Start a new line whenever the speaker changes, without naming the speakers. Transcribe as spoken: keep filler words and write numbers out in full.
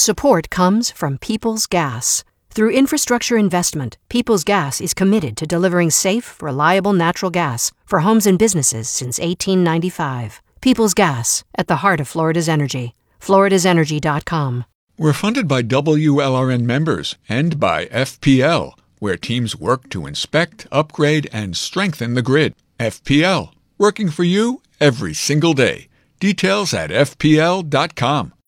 Support comes from Peoples Gas. Through infrastructure investment, Peoples Gas is committed to delivering safe, reliable natural gas for homes and businesses since eighteen ninety-five. Peoples Gas, at the heart of Florida's energy. Floridas Energy dot com.
We're funded by W L R N members and by F P L, where teams work to inspect, upgrade, and strengthen the grid. F P L, working for you every single day. Details at F P L dot com.